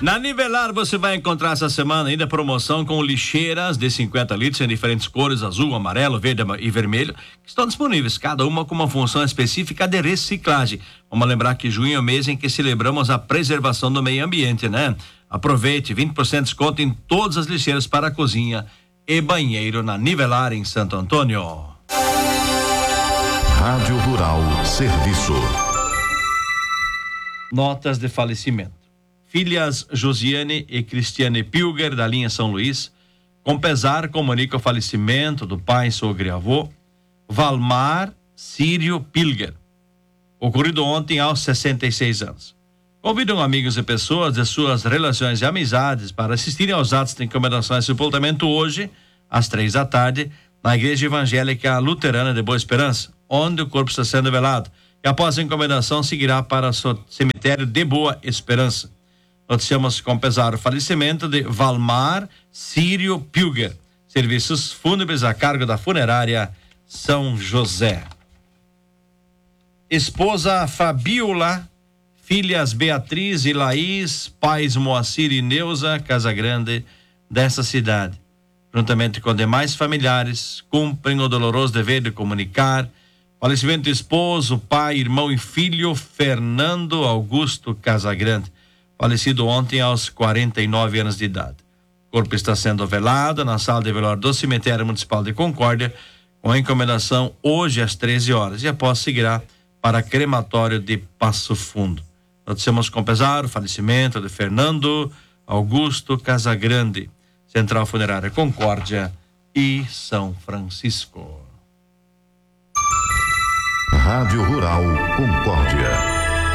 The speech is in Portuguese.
Na Nivelar você vai encontrar essa semana ainda promoção com lixeiras de 50 litros em diferentes cores, azul, amarelo, verde e vermelho, que estão disponíveis, cada uma com uma função específica de reciclagem. Vamos lembrar que junho é o mês em que celebramos a preservação do meio ambiente, né? Aproveite, 20% de desconto em todas as lixeiras para a cozinha e banheiro na Nivelar em Santo Antônio. Rádio Rural Serviço. Notas de falecimento. Filhas Josiane e Cristiane Pilger, da linha São Luís, com pesar comunica o falecimento do pai, sogro e avô, Valmar Sírio Pilger, ocorrido ontem aos 66 anos. Convidam amigos e pessoas de suas relações e amizades para assistirem aos atos de encomendação e sepultamento hoje, às 15h, na Igreja Evangélica Luterana de Boa Esperança, onde o corpo está sendo velado. E após a encomendação, seguirá para o cemitério de Boa Esperança. Noticiamos com pesar o falecimento de Valmar Sírio Pilger. Serviços fúnebres a cargo da funerária São José. Esposa Fabiola, filhas Beatriz e Laís, pais Moacir e Neuza Casagrande, dessa cidade, juntamente com demais familiares, cumprem o doloroso dever de comunicar falecimento do esposo, pai, irmão e filho Fernando Augusto Casagrande, falecido ontem aos 49 anos de idade. O corpo está sendo velado na sala de velório do Cemitério Municipal de Concórdia, com a encomendação hoje às 13h, e após seguirá para crematório de Passo Fundo. Noticiamos com pesar o falecimento de Fernando Augusto Casagrande, Central Funerária Concórdia e São Francisco. Rádio Rural Concórdia.